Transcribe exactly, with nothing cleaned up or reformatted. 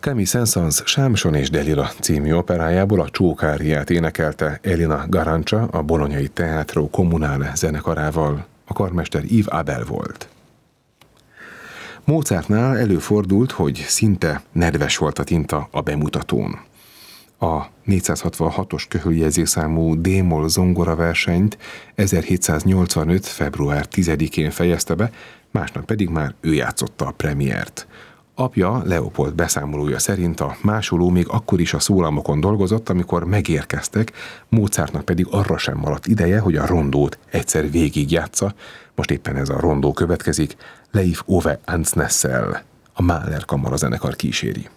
Camille Saint-Saëns Sámson és Delila című operájából a csókáriát énekelte Elena Garancia a Bolognai Teatro Comunale zenekarával. A karmester Yves Abel volt. Mozartnál előfordult, hogy szinte nedves volt a tinta a bemutatón. A négyszázhatvanhatos köhöljegyzékszámú D-moll zongora versenyt ezerhétszáznyolcvanöt. február tizedikén fejezte be, másnap pedig már ő játszotta a premiért. Apja, Leopold beszámolója szerint a másoló még akkor is a szólamokon dolgozott, amikor megérkeztek, Mozartnak pedig arra sem maradt ideje, hogy a rondót egyszer végigjátsza. Most éppen ez a rondó következik, Leif Ove Ansnessel, a Mahler kamarazenekar kíséri.